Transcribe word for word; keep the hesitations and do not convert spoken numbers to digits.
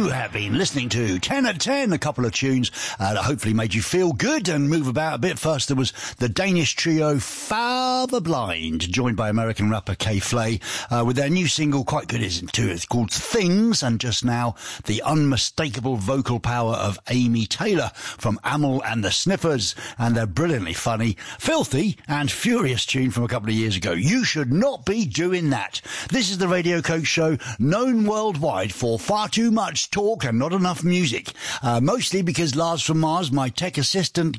You have been listening to ten at ten, a couple of tunes uh, that hopefully made you feel good and move about a bit. First, there was the Danish trio Father Blind, joined by American rapper K-Flay, uh, with their new single, quite good isn't it too, it's called Things, and just now, the unmistakable vocal power of Amy Taylor from Amyl and the Sniffers, and their brilliantly funny, filthy and furious tune from a couple of years ago, You Should Not Be Doing That. This is the Radio Coke Show, known worldwide for far too much talk and not enough music. Uh, mostly because Lars from Mars, my tech assistant,